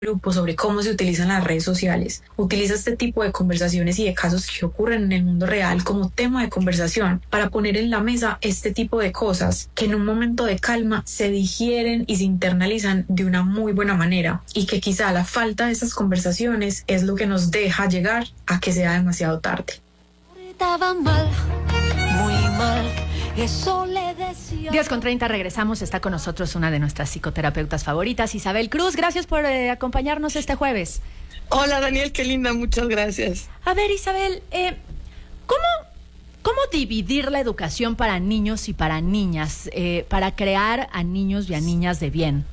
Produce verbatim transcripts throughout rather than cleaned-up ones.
grupo sobre cómo se utilizan las redes sociales. Utiliza este tipo de conversaciones y de casos que ocurren en el mundo real como tema de conversación para poner en la mesa este tipo de cosas que en un momento de calma se digieren y se internalizan de una muy buena manera, y que quizá la falta de esas conversaciones es lo que nos deja llegar a que sea demasiado tarde. Estaba mal, muy mal. Eso le decía. diez con treinta, regresamos. Está con nosotros una de nuestras psicoterapeutas favoritas, Isabel Cruz. Gracias por eh, acompañarnos este jueves. Hola, Daniel, qué linda, muchas gracias. A ver, Isabel, eh, ¿cómo, ¿cómo dividir la educación para niños y para niñas, eh, para crear a niños y a niñas de bien?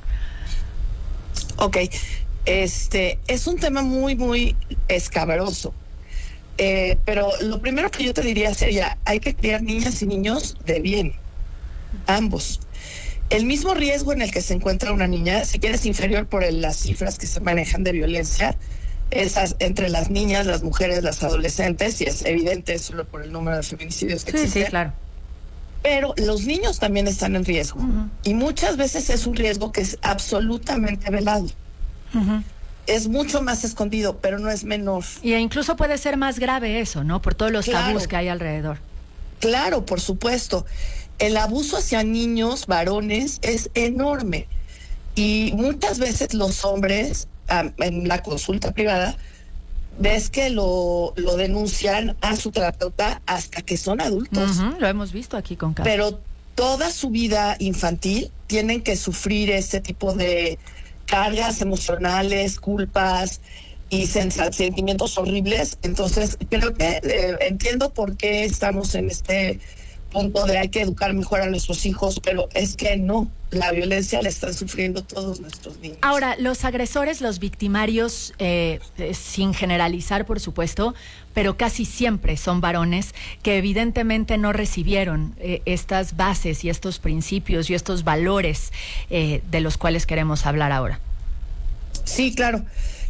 Ok, este es un tema muy, muy escabroso. Eh, pero lo primero que yo te diría sería, hay que criar niñas y niños de bien, ambos. El mismo riesgo en el que se encuentra una niña, si quieres inferior por el, las cifras que se manejan de violencia, esas entre las niñas, las mujeres, las adolescentes, y es evidente solo por el número de feminicidios que sí, existe. Sí, claro. Pero los niños también están en riesgo. Uh-huh. Y muchas veces es un riesgo que es absolutamente velado. Uh-huh. Es mucho más escondido, pero no es menor. Y incluso puede ser más grave eso, ¿no? Por todos los claro, tabús que hay alrededor. Claro, por supuesto. El abuso hacia niños, varones, es enorme. Y muchas veces los hombres, um, en la consulta privada, ves que lo, lo denuncian a su terapeuta hasta que son adultos. Uh-huh, lo hemos visto aquí con casos. Pero toda su vida infantil tienen que sufrir este tipo de cargas emocionales, culpas y sentimientos horribles. Entonces creo que eh, entiendo por qué estamos en este punto de hay que educar mejor a nuestros hijos, pero es que no, la violencia la están sufriendo todos nuestros niños. Ahora, los agresores, los victimarios, eh, eh, sin generalizar por supuesto, pero casi siempre son varones que evidentemente no recibieron eh, estas bases y estos principios y estos valores eh, de los cuales queremos hablar ahora. Sí, claro.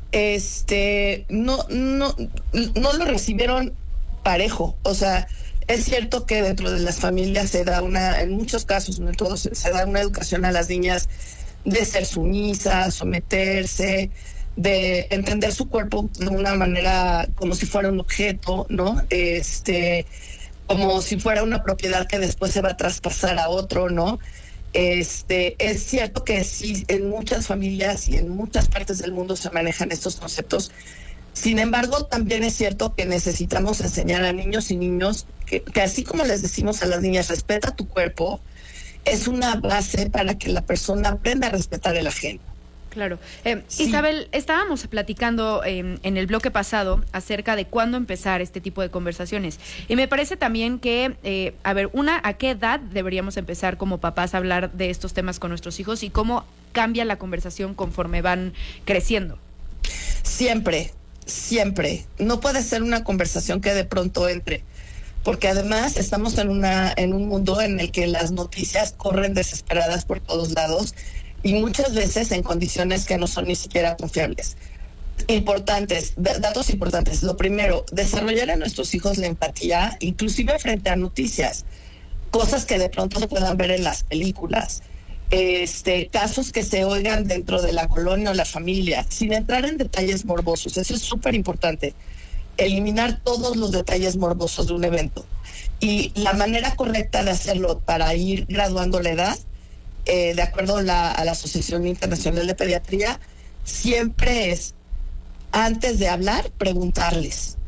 Este, no, no, no lo recibieron parejo. O sea, es cierto que dentro de las familias se da una, en muchos casos, no en todos, se da una educación a las niñas de ser sumisas, someterse, de entender su cuerpo de una manera como si fuera un objeto, ¿no? Este, como si fuera una propiedad que después se va a traspasar a otro, ¿no? Este, es cierto que sí, en muchas familias y en muchas partes del mundo se manejan estos conceptos. Sin embargo, también es cierto que necesitamos enseñar a niños y niños que, que así como les decimos a las niñas, respeta tu cuerpo, es una base para que la persona aprenda a respetar el ajeno. Claro. Eh, sí. Isabel, estábamos platicando eh, en el bloque pasado acerca de cuándo empezar este tipo de conversaciones. Y me parece también que, eh, a ver, una, ¿a qué edad deberíamos empezar como papás a hablar de estos temas con nuestros hijos y cómo cambia la conversación conforme van creciendo? Siempre, siempre. No puede ser una conversación que de pronto entre. Porque además estamos en una en un mundo en el que las noticias corren desesperadas por todos lados y muchas veces en condiciones que no son ni siquiera confiables. Importantes, datos importantes. Lo primero, desarrollar en nuestros hijos la empatía, inclusive frente a noticias, cosas que de pronto se puedan ver en las películas, este, casos que se oigan dentro de la colonia o la familia, sin entrar en detalles morbosos. Eso es súper importante. Eliminar todos los detalles morbosos de un evento. Y la manera correcta de hacerlo para ir graduando la edad, eh, de acuerdo a la, a la Asociación Internacional de Pediatría, siempre es, antes de hablar, preguntarles.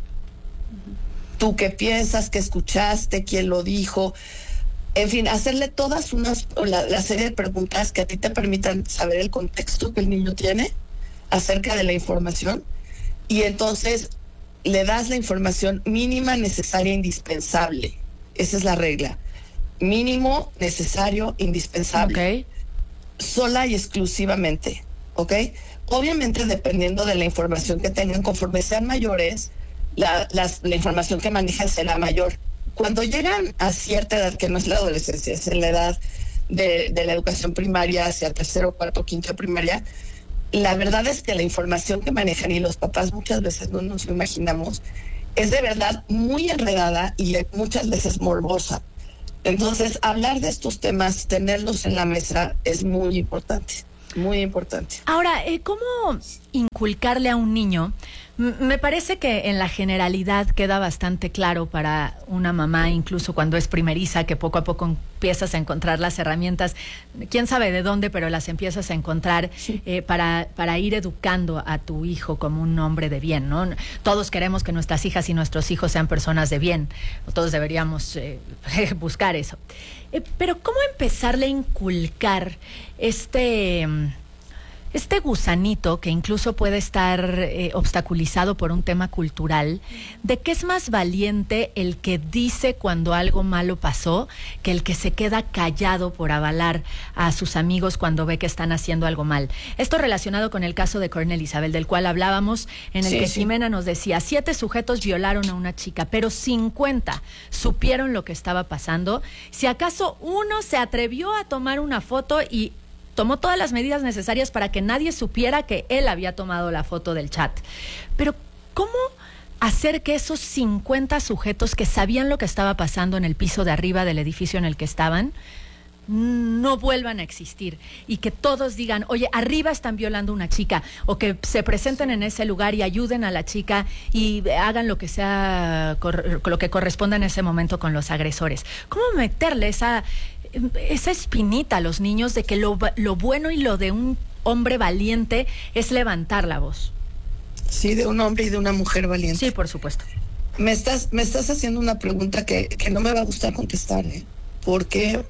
¿Tú qué piensas? ¿Qué escuchaste? ¿Quién lo dijo? En fin, hacerle todas unas, la, la serie de preguntas que a ti te permitan saber el contexto que el niño tiene acerca de la información. Y entonces le das la información mínima, necesaria, indispensable. Esa es la regla. Mínimo, necesario, indispensable. Okay. Sola y exclusivamente, ¿ok? Obviamente, dependiendo de la información que tengan, conforme sean mayores, la, las, la información que manejan será mayor. Cuando llegan a cierta edad, que no es la adolescencia, es en la edad de, de la educación primaria, hacia tercero, cuarto, quinto de primaria, la verdad es que la información que manejan, y los papás muchas veces no nos lo imaginamos, es de verdad muy enredada y muchas veces morbosa. Entonces, hablar de estos temas, tenerlos en la mesa, es muy importante. muy importante. Ahora, eh, ¿cómo inculcarle a un niño? M- me parece que en la generalidad queda bastante claro para una mamá, incluso cuando es primeriza, que poco a poco empiezas a encontrar las herramientas, quién sabe de dónde, pero las empiezas a encontrar Sí. eh, para, para ir educando a tu hijo como un hombre de bien, ¿no? Todos queremos que nuestras hijas y nuestros hijos sean personas de bien, todos deberíamos eh, buscar eso. Eh, pero ¿cómo empezarle a inculcar este... Este gusanito que incluso puede estar eh, obstaculizado por un tema cultural, de que es más valiente el que dice cuando algo malo pasó que el que se queda callado por avalar a sus amigos cuando ve que están haciendo algo mal? Esto relacionado con el caso de Cornel Isabel, del cual hablábamos, en el Sí, que sí. Jimena nos decía, siete sujetos violaron a una chica, pero cincuenta supieron lo que estaba pasando. Si acaso uno se atrevió a tomar una foto y tomó todas las medidas necesarias para que nadie supiera que él había tomado la foto del chat. Pero, ¿cómo hacer que esos cincuenta sujetos que sabían lo que estaba pasando en el piso de arriba del edificio en el que estaban no vuelvan a existir y que todos digan, oye, arriba están violando a una chica, o que se presenten en ese lugar y ayuden a la chica y hagan lo que sea, cor- lo que corresponda en ese momento con los agresores? ¿Cómo meterle esa, esa espinita a los niños de que lo, lo bueno y lo de un hombre valiente es levantar la voz? Sí, de un hombre y de una mujer valiente. Sí, por supuesto. Me estás, me estás haciendo una pregunta que, que no me va a gustar contestar, ¿eh? Porque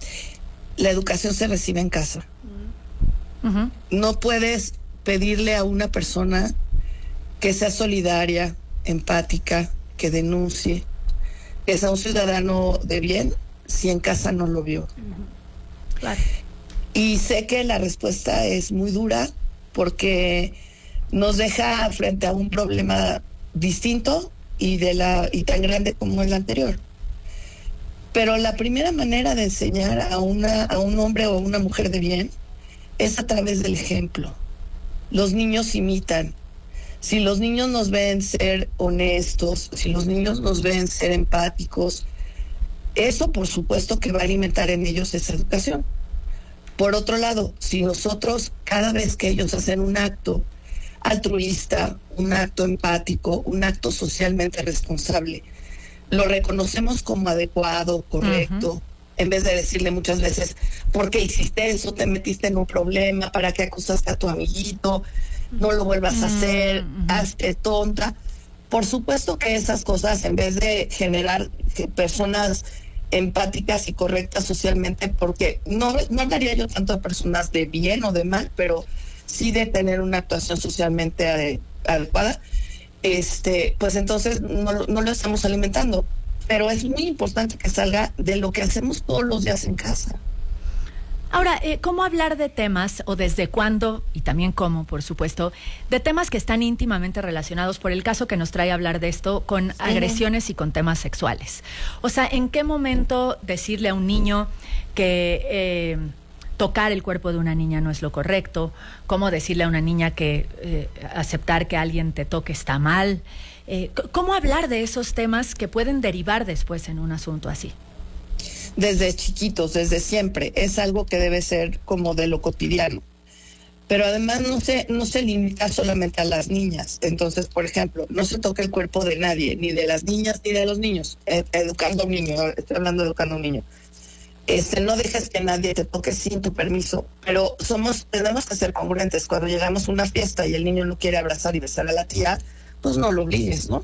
la educación se recibe en casa. Uh-huh. No puedes pedirle a una persona que sea solidaria, empática, que denuncie, que sea un ciudadano de bien, si en casa no lo vio. Claro. Y sé que la respuesta es muy dura porque nos deja frente a un problema distinto y de la y tan grande como el anterior. Pero la primera manera de enseñar a una a un hombre o a una mujer de bien es a través del ejemplo. Los niños imitan. Si los niños nos ven ser honestos, si los niños nos ven ser empáticos, eso por supuesto que va a alimentar en ellos esa educación. Por otro lado, si nosotros cada vez que ellos hacen un acto altruista, un acto empático, un acto socialmente responsable, lo reconocemos como adecuado, correcto, uh-huh. en vez de decirle muchas veces, ¿por qué hiciste eso? Te metiste en un problema, ¿para qué acusaste a tu amiguito? No lo vuelvas uh-huh. a hacer, hazte tonta. Por supuesto que esas cosas, en vez de generar que personas empáticas y correctas socialmente, porque no, no hablaría yo tanto de personas de bien o de mal, pero sí de tener una actuación socialmente ade- adecuada, este, pues entonces no, no lo estamos alimentando. Pero es muy importante que salga de lo que hacemos todos los días en casa. Ahora, eh, ¿cómo hablar de temas, o desde cuándo, y también cómo, por supuesto, de temas que están íntimamente relacionados, por el caso que nos trae a hablar de esto, con agresiones y con temas sexuales? O sea, ¿en qué momento decirle a un niño que eh, tocar el cuerpo de una niña no es lo correcto? ¿Cómo decirle a una niña que eh, aceptar que alguien te toque está mal? Eh, ¿Cómo hablar de esos temas que pueden derivar después en un asunto así? Desde chiquitos, desde siempre, es algo que debe ser como de lo cotidiano. Pero además no se, no se limita solamente a las niñas. Entonces, por ejemplo, no se toca el cuerpo de nadie, ni de las niñas ni de los niños. Eh, educando a un niño, estoy hablando de educando a un niño. Este, no dejes que nadie te toque sin tu permiso, pero somos, tenemos que ser congruentes. Cuando llegamos a una fiesta y el niño no quiere abrazar y besar a la tía, pues no lo obligues, ¿no?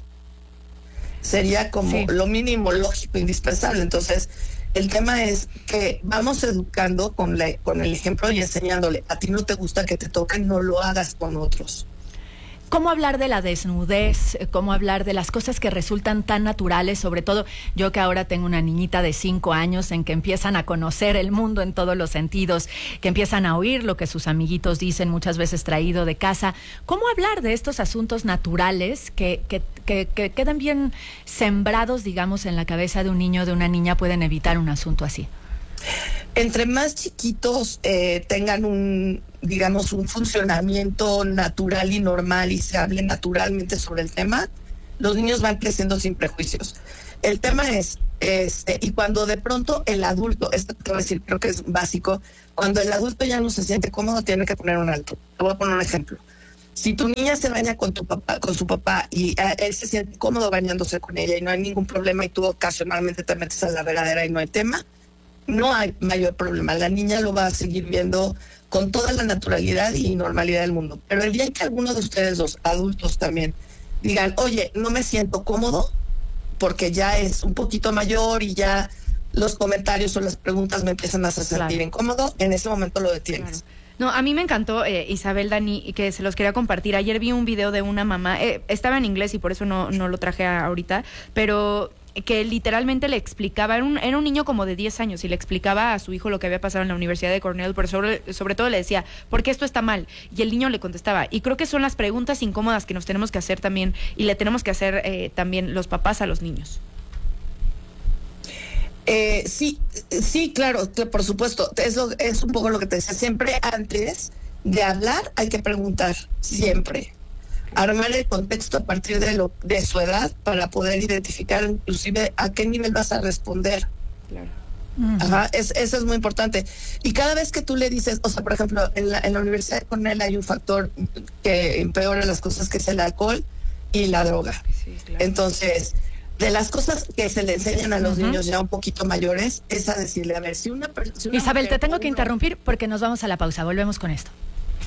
Sería como sí. lo mínimo lógico, indispensable. Entonces, el tema es que vamos educando con, la, con el ejemplo y enseñándole, a ti no te gusta que te toquen, no lo hagas con otros. ¿Cómo hablar de la desnudez? ¿Cómo hablar de las cosas que resultan tan naturales? Sobre todo yo que ahora tengo una niñita de cinco años en que empiezan a conocer el mundo en todos los sentidos, que empiezan a oír lo que sus amiguitos dicen, muchas veces traído de casa. ¿Cómo hablar de estos asuntos naturales que, que, que, que quedan bien sembrados, digamos, en la cabeza de un niño o de una niña, pueden evitar un asunto así? Entre más chiquitos eh, tengan un, digamos, un funcionamiento natural y normal y se hable naturalmente sobre el tema, los niños van creciendo sin prejuicios. El tema es, Este, y cuando de pronto el adulto, esto te voy a decir, creo que es básico, cuando el adulto ya no se siente cómodo, tiene que poner un alto. Te voy a poner un ejemplo. Si tu niña se baña con tu papá, con su papá y uh, él se siente cómodo bañándose con ella y no hay ningún problema y tú ocasionalmente te metes a la regadera y no hay tema, no hay mayor problema. La niña lo va a seguir viendo con toda la naturalidad y normalidad del mundo. Pero el día en que alguno de ustedes, los adultos también, digan, oye, no me siento cómodo porque ya es un poquito mayor y ya los comentarios o las preguntas me empiezan a hacer sentir claro. incómodo, en ese momento lo detienes. Claro. No, a mí me encantó, eh, Isabel, Dani, que se los quería compartir. Ayer vi un video de una mamá, eh, estaba en inglés y por eso no, no lo traje a, ahorita, pero que literalmente le explicaba, era un, era un niño como de diez años y le explicaba a su hijo lo que había pasado en la Universidad de Cornell, pero sobre, sobre todo le decía, ¿por qué esto está mal? Y el niño le contestaba. Y creo que son las preguntas incómodas que nos tenemos que hacer también y le tenemos que hacer eh, también los papás a los niños. Eh, sí, sí, claro, por supuesto. Eso es un poco lo que te decía. Siempre antes de hablar hay que preguntar, siempre. Armar el contexto a partir de lo de su edad para poder identificar inclusive a qué nivel vas a responder. Claro. Ajá, es, eso es muy importante. Y cada vez que tú le dices, o sea, por ejemplo, en la, en la Universidad de Cornell hay un factor que empeora las cosas, que es el alcohol y la droga. Sí, claro. Entonces, de las cosas que se le enseñan a los uh-huh. niños ya un poquito mayores, es a decirle, a ver, si una persona... Isabel, te tengo que interrumpir porque nos vamos a la pausa. Volvemos con esto.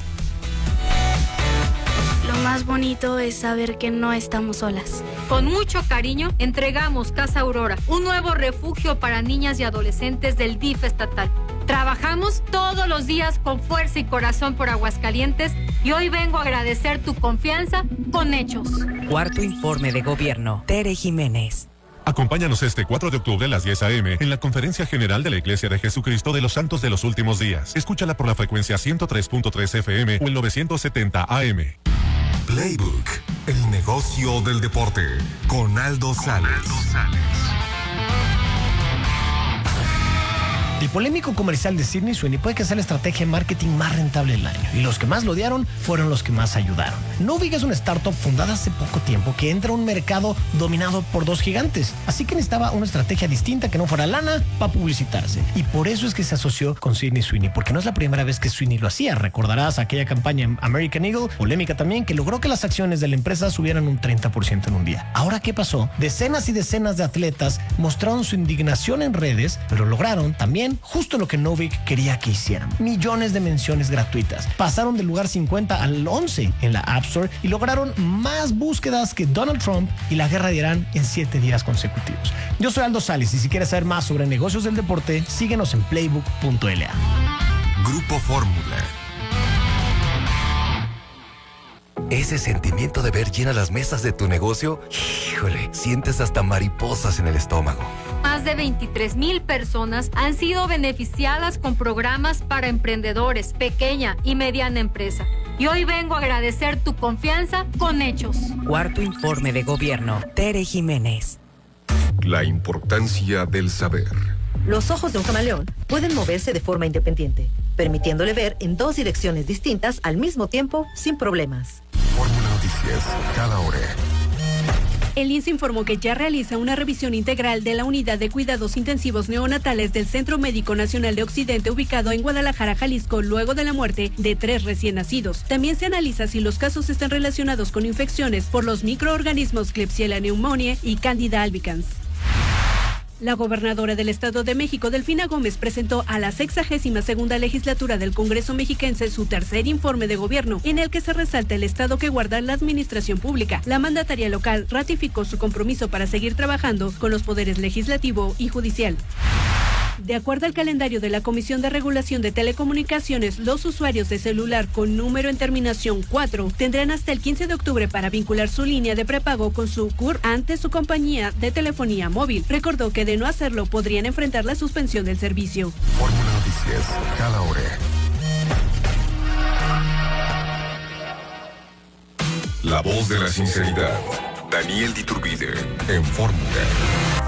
Lo más bonito es saber que no estamos solas. Con mucho cariño, entregamos Casa Aurora, un nuevo refugio para niñas y adolescentes del D I F estatal. Trabajamos todos los días con fuerza y corazón por Aguascalientes y hoy vengo a agradecer tu confianza con hechos. Cuarto informe de gobierno. Tere Jiménez. Acompáñanos este cuatro de octubre a las diez a eme en la Conferencia General de la Iglesia de Jesucristo de los Santos de los Últimos Días. Escúchala por la frecuencia ciento tres punto tres efe eme o el novecientos setenta a eme. Playbook, el negocio del deporte, con Aldo Sales. El polémico comercial de Sydney Sweeney puede que sea la estrategia de marketing más rentable del año, y los que más lo odiaron fueron los que más ayudaron. Novig es una startup fundada hace poco tiempo que entra a un mercado dominado por dos gigantes, así que necesitaba una estrategia distinta que no fuera lana para publicitarse, y por eso es que se asoció con Sydney Sweeney, porque no es la primera vez que Sweeney lo hacía. Recordarás aquella campaña en American Eagle, polémica también, que logró que las acciones de la empresa subieran un treinta por ciento en un día. Ahora, ¿qué pasó? Decenas y decenas de atletas mostraron su indignación en redes, pero lograron también justo lo que Novik quería que hicieran: millones de menciones gratuitas. Pasaron del lugar cincuenta al once en la App Store y lograron más búsquedas que Donald Trump y la guerra de Irán en siete días consecutivos. Yo soy Aldo Sales y si quieres saber más sobre negocios del deporte, síguenos en playbook punto ele a. Grupo Fórmula. Ese sentimiento de ver llenas las mesas de tu negocio, híjole, sientes hasta mariposas en el estómago. Más de veintitrés mil personas han sido beneficiadas con programas para emprendedores, pequeña y mediana empresa. Y hoy vengo a agradecer tu confianza con hechos. Cuarto informe de gobierno. Tere Jiménez. La importancia del saber. Los ojos de un camaleón pueden moverse de forma independiente, permitiéndole ver en dos direcciones distintas al mismo tiempo sin problemas. Fórmula Noticias, cada hora. El I N S S informó que ya realiza una revisión integral de la unidad de cuidados intensivos neonatales del Centro Médico Nacional de Occidente, ubicado en Guadalajara, Jalisco, luego de la muerte de tres recién nacidos. También se analiza si los casos están relacionados con infecciones por los microorganismos Klebsiella pneumoniae y Candida albicans. La gobernadora del Estado de México, Delfina Gómez, presentó a la sexagésima segunda legislatura del Congreso mexiquense su tercer informe de gobierno, en el que se resalta el estado que guarda la administración pública. La mandataria local ratificó su compromiso para seguir trabajando con los poderes legislativo y judicial. De acuerdo al calendario de la Comisión de Regulación de Telecomunicaciones, los usuarios de celular con número en terminación cuatro tendrán hasta el quince de octubre para vincular su línea de prepago con su C U R ante su compañía de telefonía móvil. Recordó que de no hacerlo podrían enfrentar la suspensión del servicio. Fórmula Noticias, cada hora. La voz de la sinceridad. Daniel Diturbide, en Fórmula.